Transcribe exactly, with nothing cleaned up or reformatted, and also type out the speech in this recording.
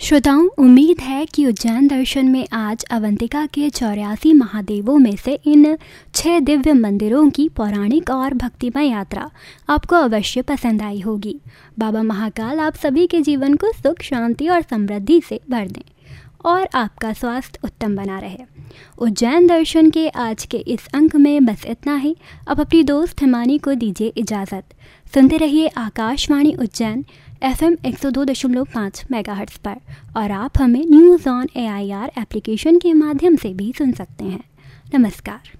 श्रोताओं, उम्मीद है कि उज्जैन दर्शन में आज अवंतिका के चौरासी महादेवों में से इन छह दिव्य मंदिरों की पौराणिक और भक्तिमय यात्रा आपको अवश्य पसंद आई होगी। बाबा महाकाल आप सभी के जीवन को सुख, शांति और समृद्धि से भर दें और आपका स्वास्थ्य उत्तम बना रहे। उज्जैन दर्शन के आज के इस अंक में बस इतना ही। अब अपनी दोस्त हिमानी को दीजिए इजाज़त। सुनते रहिए आकाशवाणी उज्जैन एफ एम एक सौ दो दशमलव पाँच मेगाहर्ट्ज़ पर, और आप हमें news on A I R application के माध्यम से भी सुन सकते हैं। नमस्कार।